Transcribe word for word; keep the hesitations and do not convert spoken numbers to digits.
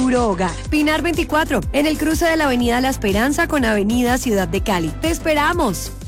Puro Hogar. Pinar veinticuatro, en el cruce de la Avenida La Esperanza con Avenida Ciudad de Cali. ¡Te esperamos!